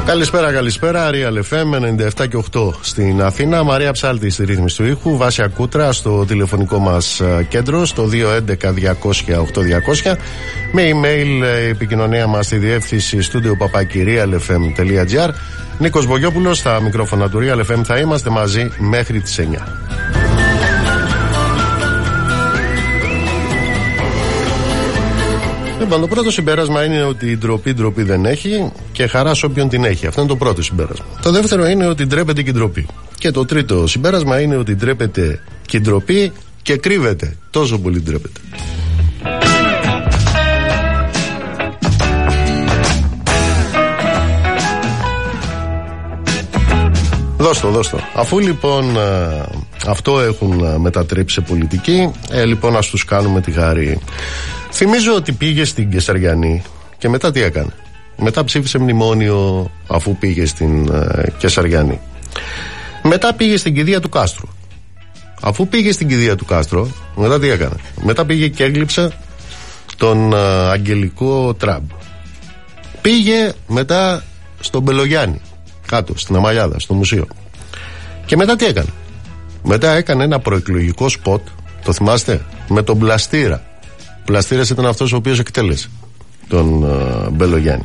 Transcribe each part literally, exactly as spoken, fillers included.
Καλησπέρα, καλησπέρα. Real εφ εμ ενενήντα επτά και οκτώ στην Αθήνα. Μαρία Ψάλτη στη ρύθμιση του ήχου. Βάσια Κούτρα στο τηλεφωνικό μας κέντρο στο δύο έντεκα διακόσια οκτώ διακόσια. Με email επικοινωνία μας στη διεύθυνση στούντιο παπάκι real f m τελεία g r. Νίκος Μπογιόπουλος στα μικρόφωνα του Real εφ εμ. Θα είμαστε μαζί μέχρι τις εννιά. Λοιπόν, το πρώτο συμπέρασμα είναι ότι η ντροπή ντροπή δεν έχει και χαρά σε όποιον την έχει. Αυτό είναι το πρώτο συμπέρασμα. Το δεύτερο είναι ότι ντρέπεται και η ντροπή. Και το τρίτο συμπέρασμα είναι ότι ντρέπεται και η ντροπή και κρύβεται. Τόσο πολύ ντρέπεται. Δώστο, δώστο. Αφού λοιπόν α, αυτό έχουν α, μετατρέψει σε πολιτική, ε, λοιπόν ας τους κάνουμε τη χάρη. Θυμίζω ότι πήγε στην Κεσαριανή και μετά τι έκανε? Μετά ψήφισε μνημόνιο αφού πήγε στην α, Κεσαριανή. Μετά πήγε στην κηδεία του Κάστρου. Αφού πήγε στην κηδεία του Κάστρο, μετά τι έκανε? Μετά πήγε και έγλειψε τον α, Αγγελικό Τραμπ. Πήγε μετά στον Μπελογιάννη, κάτω στην Αμαλιάδα, στο μουσείο. Και μετά τι έκανε? Μετά έκανε ένα προεκλογικό σποτ, το θυμάστε, με τον Πλαστήρα. Ο Πλαστήρας ήταν αυτός ο οποίος εκτέλεσε τον uh, Μπελογιάννη.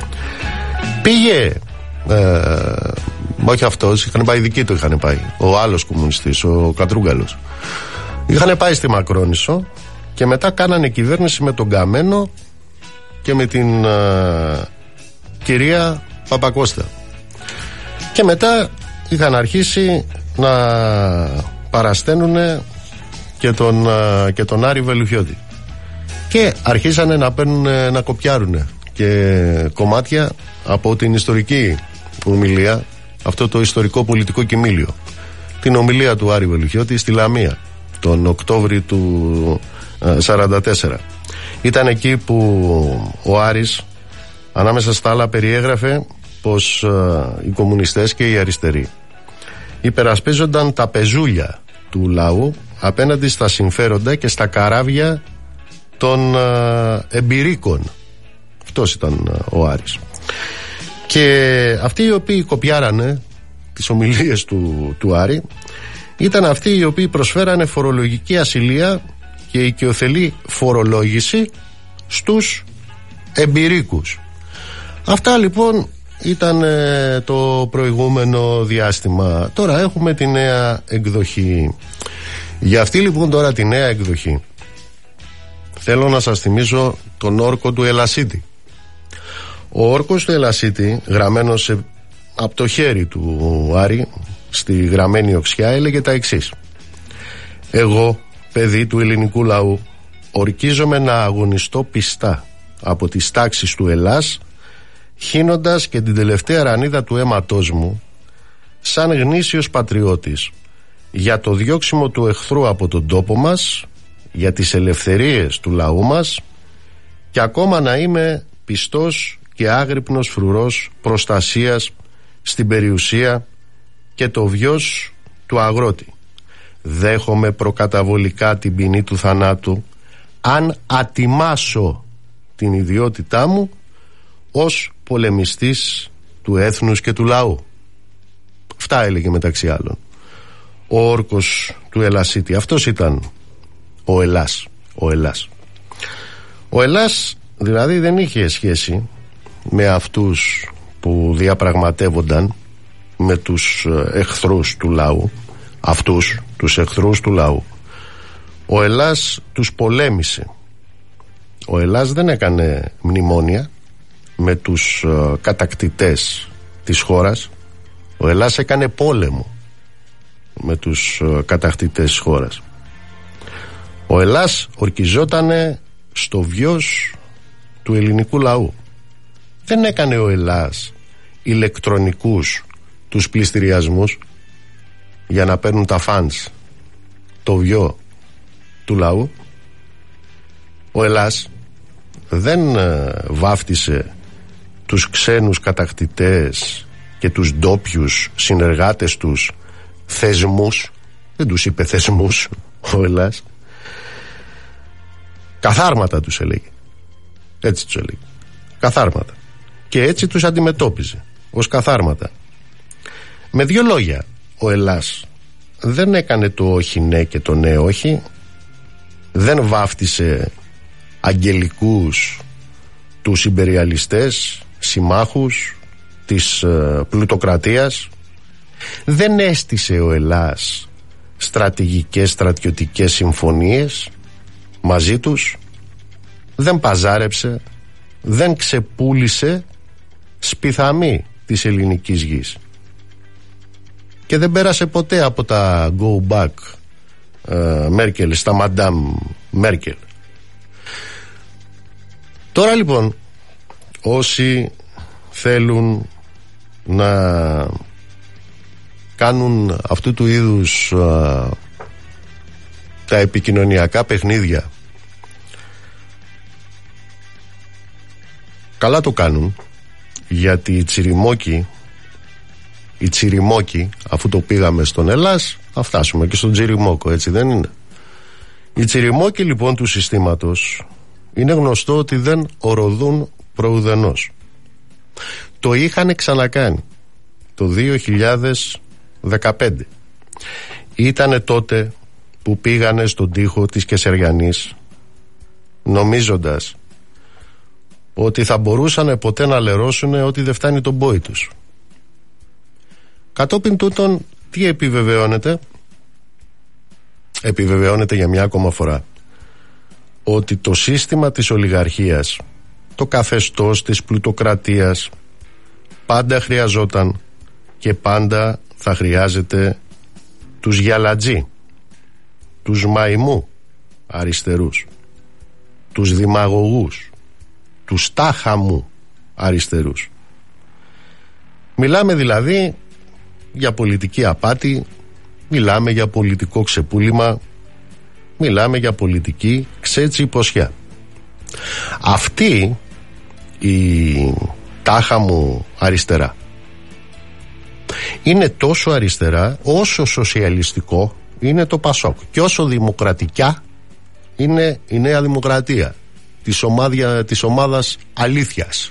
Πήγε uh, όχι αυτός, είχαν πάει δικοί του, είχαν πάει ο άλλος κομμουνιστής, ο Κατρούγκαλος. Είχαν πάει στη Μακρόνισσο και μετά κάνανε κυβέρνηση με τον Καμένο και με την uh, κυρία Παπακώστα. Και μετά είχαν αρχίσει να παρασταίνουνε και τον, και τον Άρη Βελουχιώτη. Και αρχίσανε να παίρνουν, να κοπιάρουνε και κομμάτια από την ιστορική ομιλία, αυτό το ιστορικό πολιτικό κοιμήλιο, την ομιλία του Άρη Βελουχιώτη στη Λαμία τον Οκτώβρη του σαράντα τέσσερα. Ήταν εκεί που ο Άρης ανάμεσα στα άλλα περιέγραφε πως uh, οι κομμουνιστές και οι αριστεροί υπερασπίζονταν τα πεζούλια του λαού απέναντι στα συμφέροντα και στα καράβια των uh, εμπειρίκων. Αυτός ήταν uh, ο Άρης. Και αυτοί οι οποίοι κοπιάρανε τις ομιλίες του, του Άρη ήταν αυτοί οι οποίοι προσφέρανε φορολογική ασυλία και οικειοθελή φορολόγηση στους εμπειρίκους. Αυτά λοιπόν ήταν ε, το προηγούμενο διάστημα. Τώρα έχουμε τη νέα εκδοχή. Για αυτή λοιπόν τώρα τη νέα εκδοχή θέλω να σας θυμίσω τον όρκο του Ελασίτη. Ο όρκος του Ελασίτη, γραμμένος σε, από το χέρι του Άρη στη γραμμένη οξιά, έλεγε τα εξής: εγώ, παιδί του ελληνικού λαού, ορκίζομαι να αγωνιστώ πιστά από τις τάξεις του Ελλάς, χύνοντας και την τελευταία ρανίδα του αίματός μου σαν γνήσιος πατριώτης για το διώξιμο του εχθρού από τον τόπο μας, για τις ελευθερίες του λαού μας και ακόμα να είμαι πιστός και άγρυπνος φρουρός προστασίας στην περιουσία και το βιος του αγρότη. Δέχομαι προκαταβολικά την ποινή του θανάτου αν ατιμάσω την ιδιότητά μου ως πολεμιστής του έθνους και του λαού. Αυτά έλεγε μεταξύ άλλων ο όρκος του Ελασίτη. Αυτός ήταν ο Ελλάς. Ο Ελλάς. Ο Ελλάς δηλαδή δεν είχε σχέση με αυτούς που διαπραγματεύονταν με τους εχθρούς του λαού, αυτούς τους εχθρούς του λαού. Ο Ελλάς τους πολέμησε. Ο Ελλάς δεν έκανε μνημόνια με τους uh, κατακτητές της χώρας. Ο Ελλάς έκανε πόλεμο με τους uh, κατακτητές της χώρας. Ο Ελλάς ορκιζότανε στο βιος του ελληνικού λαού. Δεν έκανε ο Ελλάς ηλεκτρονικούς τους πληστηριασμούς για να παίρνουν τα φανς το βιό του λαού. Ο Ελλάς δεν uh, βάφτισε τους ξένους κατακτητές και τους ντόπιους συνεργάτες τους θεσμούς. Δεν τους είπε θεσμούς ο Ελλάς. Καθάρματα τους έλεγε. Έτσι τους έλεγε. Καθάρματα. Και έτσι τους αντιμετώπιζε. ως καθάρματα. Με δύο λόγια, ο Ελλάς δεν έκανε το όχι ναι και το ναι όχι, δεν βάφτισε αγγελικούς τους ιμπεριαλιστές, συμμάχους της ε, πλουτοκρατίας, δεν έστησε ο Ελλάς στρατηγικές στρατιωτικές συμφωνίες μαζί τους, δεν παζάρεψε, δεν ξεπούλησε σπιθαμή της ελληνικής γης και δεν πέρασε ποτέ από τα go back Μέρκελ uh, στα Μαντάμ Μέρκελ. Τώρα λοιπόν όσοι θέλουν να κάνουν αυτού του είδους uh, τα επικοινωνιακά παιχνίδια, καλά το κάνουν, γιατί οι τσιριμόκοι οι τσιριμόκοι, αφού το πήγαμε στον Ελλάς, θα φτάσουμε και στον τσιριμόκο, έτσι δεν είναι? Οι τσιριμόκοι λοιπόν του συστήματος είναι γνωστό ότι δεν οροδούν προουδενός. Το είχαν ξανακάνει το δύο χιλιάδες δεκαπέντε. Ήτανε τότε που πήγανε στον τοίχο της Κεσαριανής νομίζοντας ότι θα μπορούσαν ποτέ να λερώσουν ότι δεν φτάνει τον πόη τους. Κατόπιν τούτον τι επιβεβαιώνεται? Επιβεβαιώνεται για μια ακόμα φορά ότι το σύστημα της ολιγαρχίας, το καθεστώς της πλουτοκρατίας πάντα χρειαζόταν και πάντα θα χρειάζεται τους γιαλατζή, τους μαϊμού αριστερούς, τους δημαγωγούς, τους τάχαμου αριστερούς. Μιλάμε δηλαδή για πολιτική απάτη, μιλάμε για πολιτικό ξεπούλημα, μιλάμε για πολιτική ξέτσιποσιά. Αυτή η τάχαμου αριστερά είναι τόσο αριστερά όσο σοσιαλιστικό είναι το Πασόκ και όσο δημοκρατικά είναι η Νέα Δημοκρατία της, ομάδια, της ομάδας αλήθειας.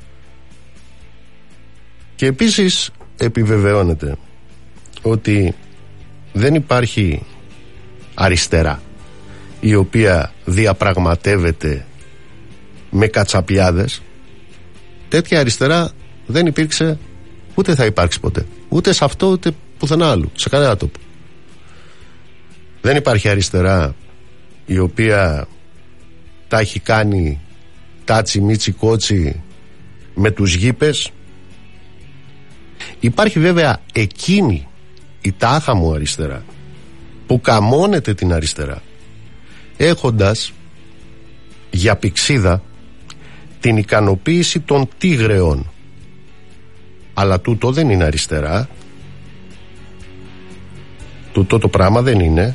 Και επίσης επιβεβαιώνεται ότι δεν υπάρχει αριστερά η οποία διαπραγματεύεται με κατσαπιάδες. Τέτοια αριστερά δεν υπήρξε, ούτε θα υπάρξει ποτέ, ούτε σε αυτό ούτε πουθενά άλλου, σε κανένα τόπο. Δεν υπάρχει αριστερά η οποία τα έχει κάνει τάτσι μίτσι κότσι με τους γήπες. Υπάρχει βέβαια εκείνη η τάχα μου αριστερά που καμώνεται την αριστερά έχοντας για πηξίδα την ικανοποίηση των τίγρεων. Αλλά τούτο δεν είναι αριστερά, τούτο το πράγμα δεν είναι.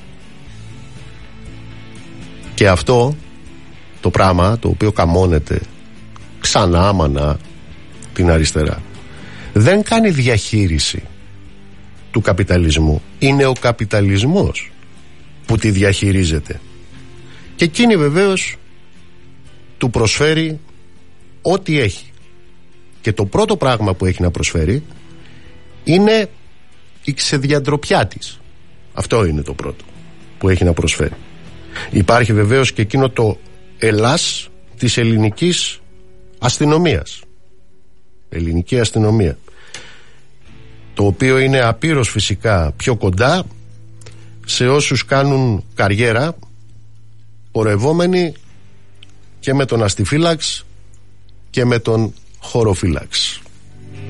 Και αυτό το πράγμα το οποίο καμώνεται ξανά αμανά την αριστερά δεν κάνει διαχείριση του καπιταλισμού. Είναι ο καπιταλισμός που τη διαχειρίζεται και εκείνη βεβαίως του προσφέρει ό,τι έχει. Και το πρώτο πράγμα που έχει να προσφέρει είναι η ξεδιαντροπιά της. Αυτό είναι το πρώτο που έχει να προσφέρει. Υπάρχει βεβαίως και εκείνο το Ελλάς της ελληνικής αστυνομίας, ελληνική αστυνομία, το οποίο είναι απείρως φυσικά πιο κοντά σε όσους κάνουν καριέρα πορευόμενοι και με τον αστιφύλαξ και με τον χωροφύλαξ.